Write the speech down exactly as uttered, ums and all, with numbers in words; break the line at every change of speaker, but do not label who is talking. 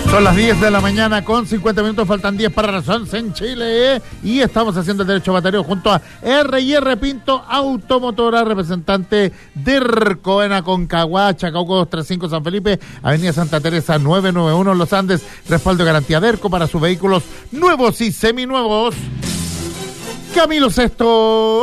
Son las diez de la mañana con cincuenta minutos, faltan diez para las once en Chile, ¿eh? Y estamos haciendo el derecho baterio junto a R y R Pinto Automotora, representante de Erco en Aconcagua, Chacauco doscientos treinta y cinco San Felipe, Avenida Santa Teresa novecientos noventa y uno Los Andes, respaldo de garantía de Erco para sus vehículos nuevos y seminuevos. Camilo Sesto.